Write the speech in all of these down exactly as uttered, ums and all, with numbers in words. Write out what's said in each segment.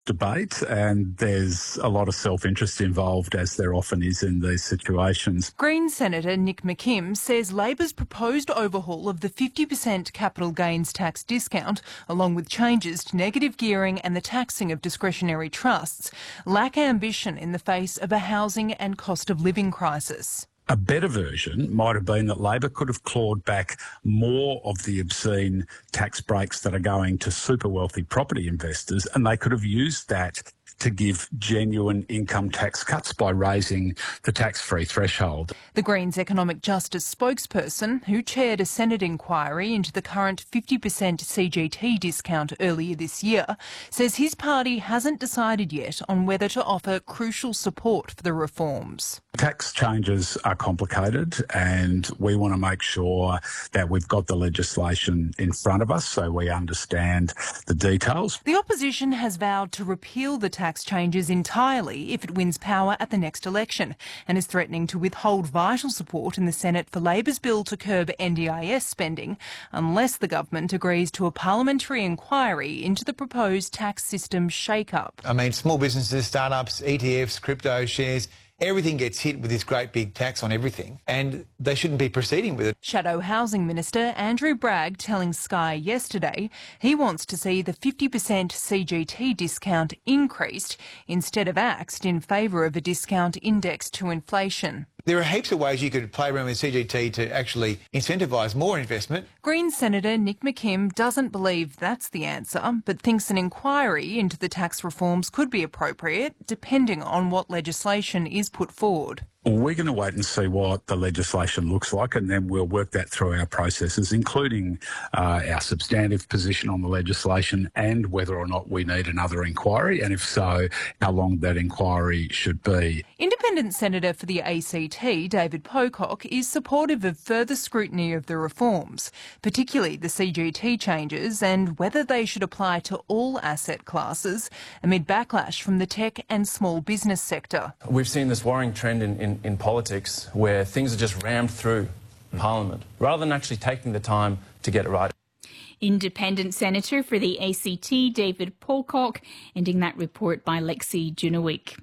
debate, and there's a lot of self-interest involved, as there often is in these situations. Greens Senator Nick McKim says Labor's proposed overhaul of the fifty percent capital gains tax discount, along with changes to negative gearing and the taxing of discretionary trusts, lack ambition in the face of a housing and cost of living crisis. A better version might have been that Labor could have clawed back more of the obscene tax breaks that are going to super wealthy property investors, and they could have used that to give genuine income tax cuts by raising the tax-free threshold. The Greens Economic Justice spokesperson, who chaired a Senate inquiry into the current fifty percent C G T discount earlier this year, says his party hasn't decided yet on whether to offer crucial support for the reforms. Tax changes are complicated, and we want to make sure that we've got the legislation in front of us so we understand the details. The opposition has vowed to repeal the tax changes entirely if it wins power at the next election, and is threatening to withhold vital support in the Senate for Labor's bill to curb N D I S spending unless the government agrees to a parliamentary inquiry into the proposed tax system shake-up. I mean, small businesses, startups, E T Fs, crypto shares, everything gets hit with this great big tax on everything, and they shouldn't be proceeding with it. Shadow Housing Minister Andrew Bragg telling Sky yesterday he wants to see the fifty percent C G T discount increased instead of axed in favour of a discount indexed to inflation. There are heaps of ways you could play around with C G T to actually incentivise more investment. Greens Senator Nick McKim doesn't believe that's the answer, but thinks an inquiry into the tax reforms could be appropriate, depending on what legislation is put forward. We're going to wait and see what the legislation looks like, and then we'll work that through our processes, including uh, our substantive position on the legislation and whether or not we need another inquiry, and if so, how long that inquiry should be. Independent Senator for the A C T, David Pocock, is supportive of further scrutiny of the reforms, particularly the C G T changes and whether they should apply to all asset classes, amid backlash from the tech and small business sector. We've seen this worrying trend in, in, in politics where things are just rammed through Parliament rather than actually taking the time to get it right. Independent Senator for the A C T, David Pocock, ending that report by Lexi Junowick.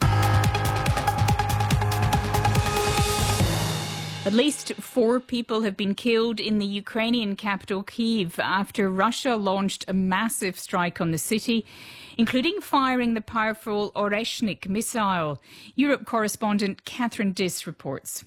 At least four people have been killed in the Ukrainian capital Kyiv after Russia launched a massive strike on the city, including firing the powerful Oreshnik missile. Europe correspondent Catherine Diss reports.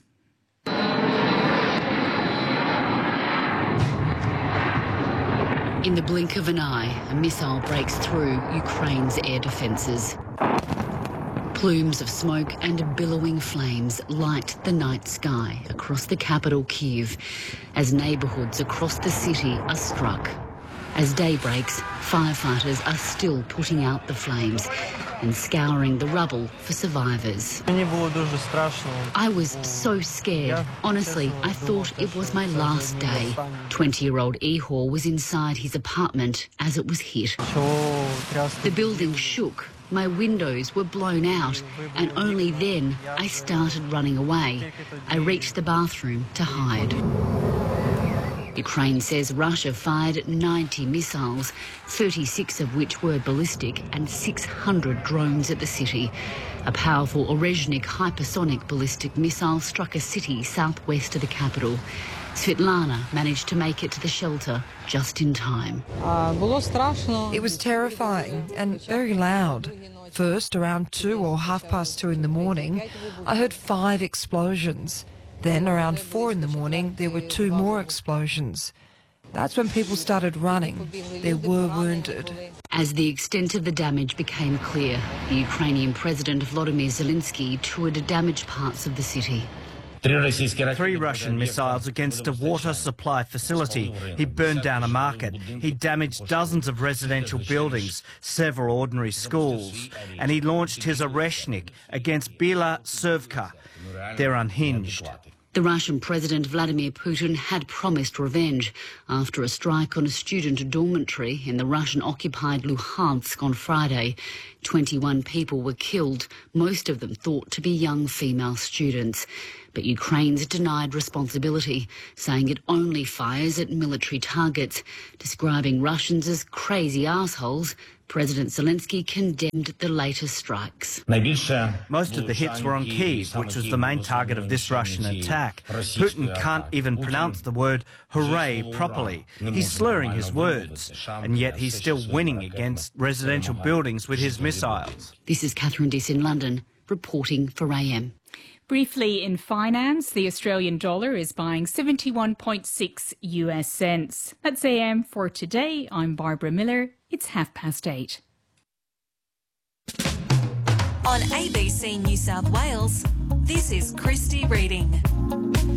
In the blink of an eye, a missile breaks through Ukraine's air defences. Plumes of smoke and billowing flames light the night sky across the capital Kyiv as neighbourhoods across the city are struck. As day breaks, firefighters are still putting out the flames and scouring the rubble for survivors. I was so scared. Honestly, I thought it was my last day. twenty-year-old Ihor was inside his apartment as it was hit. The building shook. My windows were blown out, and only then I started running away. I reached the bathroom to hide. Ukraine says Russia fired ninety missiles, thirty-six of which were ballistic, and six hundred drones at the city. A powerful Oreshnik hypersonic ballistic missile struck a city southwest of the capital. Svetlana managed to make it to the shelter just in time. It was terrifying and very loud. First, around two or half past two in the morning, I heard five explosions. Then, around four in the morning, there were two more explosions. That's when people started running. There were wounded. As the extent of the damage became clear, the Ukrainian President Volodymyr Zelensky toured damaged parts of the city. Three Russian missiles against a water supply facility. He burned down a market. He damaged dozens of residential buildings, several ordinary schools. And he launched his Oreshnik against Bila Tservka. They're unhinged. The Russian President Vladimir Putin had promised revenge after a strike on a student dormitory in the Russian-occupied Luhansk on Friday. twenty-one people were killed, most of them thought to be young female students. But Ukraine's denied responsibility, saying it only fires at military targets. Describing Russians as crazy assholes, President Zelensky condemned the latest strikes. Most of the hits were on Kyiv, which was the main target of this Russian attack. Putin can't even pronounce the word hooray properly. He's slurring his words, and yet he's still winning against residential buildings with his missiles. This is Catherine Diss in London, reporting for A M. Briefly in finance, the Australian dollar is buying seventy-one point six U S cents. That's A M for today. I'm Barbara Miller. It's half past eight. On A B C New South Wales, this is Christy Reading.